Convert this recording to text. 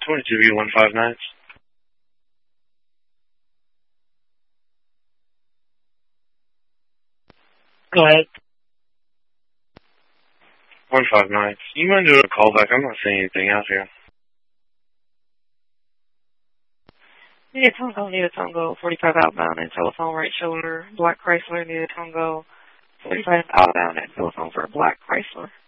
22B159. Go ahead. 159. You mind doing a call back? I'm not seeing anything out here. Need a Tongo, 45 outbound and telephone right shoulder. Black Chrysler, need a Tongo, 45 outbound and telephone for a Black Chrysler.